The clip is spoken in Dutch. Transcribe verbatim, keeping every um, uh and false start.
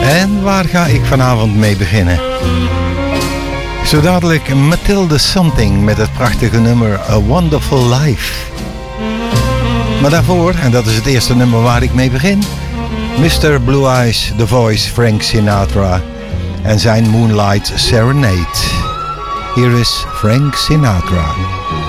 En waar ga ik vanavond mee beginnen? Zo dadelijk Matilda Something met het prachtige nummer A Wonderful Life. Maar daarvoor, en dat is het eerste nummer waar ik mee begin, mister Blue Eyes, The Voice, Frank Sinatra en zijn Moonlight Serenade. Hier is Frank Sinatra.